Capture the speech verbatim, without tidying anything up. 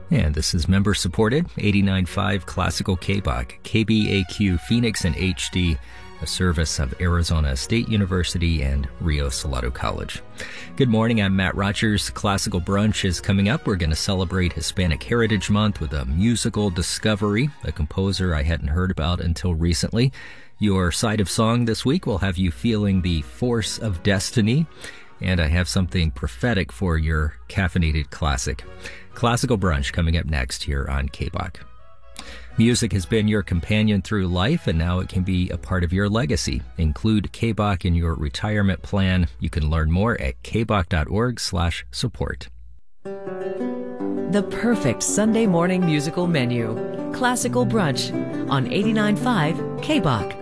And this is member-supported eighty-nine point five Classical K B O C, K B A Q Phoenix in H D, a service of Arizona State University and Rio Salado College. Good morning, I'm Matt Rogers. Classical Brunch is coming up. We're going to celebrate Hispanic Heritage Month with a musical discovery, a composer I hadn't heard about until recently. Your side of song this week will have you feeling the force of destiny, and I have something prophetic for your caffeinated classic. Classical Brunch coming up next here on K B O C. Music has been your companion through life, and now it can be a part of your legacy. Include K B O C in your retirement plan. You can learn more at k b o c dot org slash support. The perfect Sunday morning musical menu. Classical Brunch on eighty-nine point five K B O C.